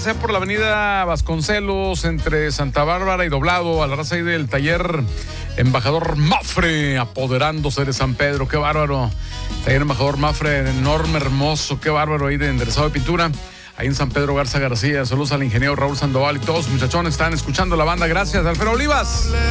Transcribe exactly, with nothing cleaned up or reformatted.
sea por la avenida Vasconcelos, entre Santa Bárbara y Doblado, a la raza ahí del taller Embajador Mafre, apoderándose de San Pedro. Qué bárbaro. Taller Embajador Mafre, enorme, hermoso, qué bárbaro ahí de enderezado de pintura. Ahí en San Pedro Garza García. Saludos al ingeniero Raúl Sandoval y todos los muchachones están escuchando la banda. Gracias, Alfredo Olivas.